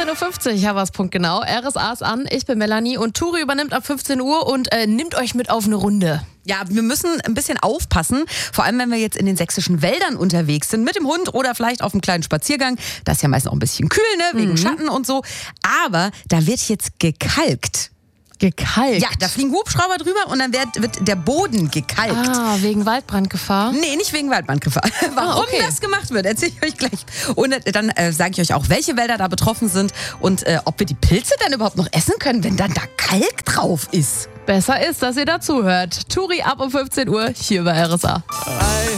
9.50 Uhr, ja was, Punkt genau. RSA ist an, ich bin Melanie und Turi übernimmt ab 15 Uhr und nimmt euch mit auf eine Runde. Ja, wir müssen ein bisschen aufpassen, vor allem wenn wir jetzt in den sächsischen Wäldern unterwegs sind, mit dem Hund oder vielleicht auf einem kleinen Spaziergang. Das ist ja meistens auch ein bisschen kühl, ne, wegen Schatten und so. Aber da wird jetzt gekalkt. Gekalkt? Ja, da fliegen Hubschrauber drüber und dann wird der Boden gekalkt. Ah, wegen Waldbrandgefahr? Nee, nicht wegen Waldbrandgefahr. Warum okay. das gemacht wird, erzähle ich euch gleich. Und dann sage ich euch auch, welche Wälder da betroffen sind und ob wir die Pilze dann überhaupt noch essen können, wenn dann da Kalk drauf ist. Besser ist, dass ihr dazuhört. Turi ab um 15 Uhr hier bei RSA.